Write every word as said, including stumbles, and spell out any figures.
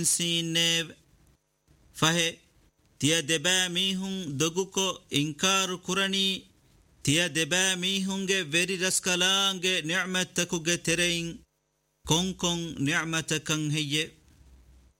سينيف فهي تيا دبا ميهون دغوكو إنكار كراني تيا دبا ميهونجي فيري رسكالانجي نعمتكوجي ترين كون كون نعمتكن هي